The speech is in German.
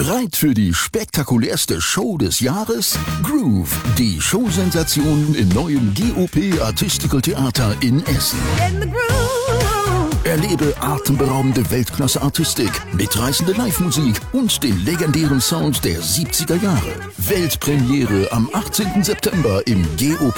Bereit für die spektakulärste Show des Jahres? Groove, die Showsensation im neuen GOP Artistical Theater in Essen. Erlebe atemberaubende Weltklasse-Artistik, mitreißende Live-Musik und den legendären Sound der 70er Jahre. Weltpremiere am 18. September im GOP